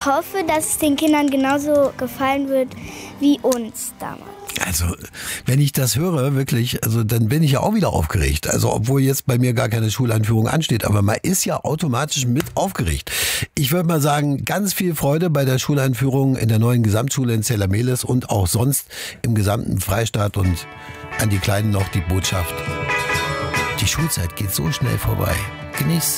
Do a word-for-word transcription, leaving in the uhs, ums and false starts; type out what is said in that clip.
hoffe, dass es den Kindern genauso gefallen wird wie uns damals. Also, wenn ich das höre, wirklich, also dann bin ich ja auch wieder aufgeregt. Also, obwohl jetzt bei mir gar keine Schuleinführung ansteht, aber man ist ja automatisch mit aufgeregt. Ich würde mal sagen, ganz viel Freude bei der Schuleinführung in der neuen Gesamtschule in Zella-Mehlis und auch sonst im gesamten Freistaat, und an die Kleinen noch die Botschaft: Die Schulzeit geht so schnell vorbei. Genießt sie.